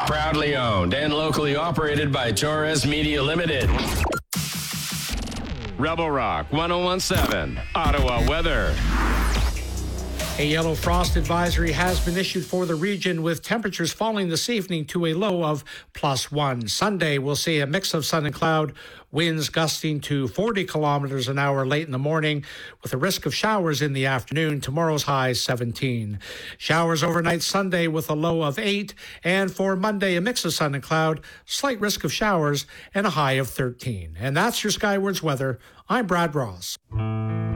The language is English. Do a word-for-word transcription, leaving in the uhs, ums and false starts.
Proudly owned and locally operated by Torres Media Limited. Rebel Rock one oh one seven, Ottawa weather. A yellow frost advisory has been issued for the region, with temperatures falling this evening to a low of plus one. Sunday, we'll see a mix of sun and cloud, winds gusting to forty kilometers an hour late in the morning, with a risk of showers in the afternoon. Tomorrow's high seventeen. Showers overnight Sunday with a low of eight, and for Monday, a mix of sun and cloud, slight risk of showers, and a high of thirteen. And that's your Skywards weather. I'm Brad Ross.